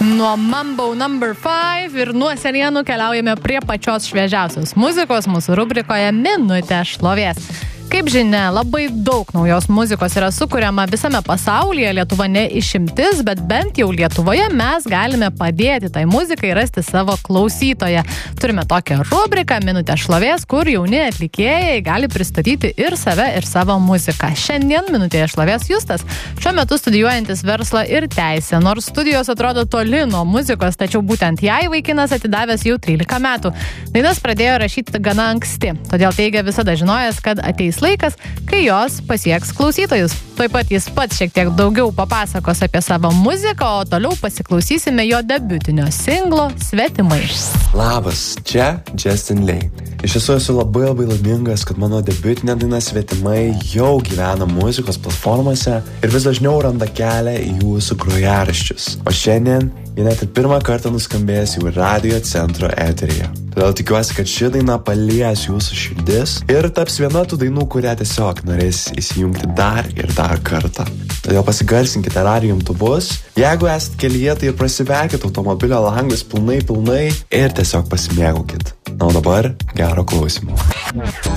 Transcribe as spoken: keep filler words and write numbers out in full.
Nuo Mambo number five ir nuo senienų keliaujame prie pačios šviežiausios muzikos mūsų rubrikoje Minutė šlovės. Kaip žinia, labai daug naujos muzikos yra sukuriama visame pasaulyje, Lietuva ne išimtis, bet bent jau Lietuvoje mes galime padėti tai muzikai rasti savo klausytoją. Turime tokią rubriką Minutė šlovės, kur jauni atlikėjai gali pristatyti ir save, ir savo muziką. Šiandien Minutėje šlovės Justas, šiuo metu studijuojantis verslą ir teisę. Nors studijos atrodo toli nuo muzikos, tačiau būtent jai vaikinas atidavęs jau trylika metų. Dainas pradėjo rašyti gana anksti, todėl teigia visada žinojęs, kad ateis laikas, kai jos pasieks klausytojus. Taip pat jis pats šiek tiek daugiau papasakos apie savo muziką, o toliau pasiklausysime jo debiutinio singlo Svetimai. Labas, čia Justin Lane. Iš tiesų esu labai labai laimingas, kad mano debiutinė daina Svetimai jau gyvena muzikos platformose ir vis dažniau randa kelią į jūsų grojaraščius. O šiandien ji net ir pirmą kartą nuskambės jau Radio Centro eteryje. Todėl tikiuosi, kad ši daina palies jūsų širdis ir taps viena tų dainų, kurią tiesiog norės įsijungti dar ir dar kartą. Todėl pasigarsinkite radijo imtuvus, jeigu esate kelyje, tai ir prasiverkite automobilio langus pilnai pilnai ir tiesiog pasimėgaukit. Na, o dabar gero klausimo.